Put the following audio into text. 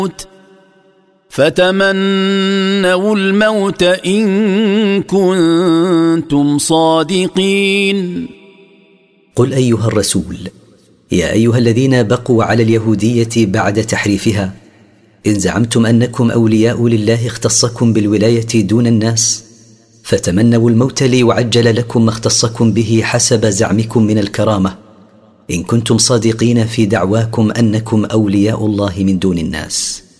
فتمنوا الموت إن كنتم صادقين. قل أيها الرسول: يا أيها الذين بقوا على اليهودية بعد تحريفها، إن زعمتم أنكم أولياء لله اختصكم بالولاية دون الناس، فتمنوا الموت ليعجل لكم ما اختصكم به حسب زعمكم من الكرامة، إن كنتم صادقين في دعواكم أنكم أولياء الله من دون الناس.